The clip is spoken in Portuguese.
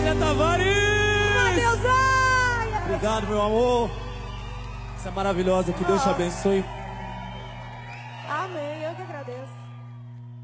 Célia Tavares! Mateuzinha! Obrigado, meu amor. Você é maravilhosa, que Deus te abençoe. Amém, eu que agradeço.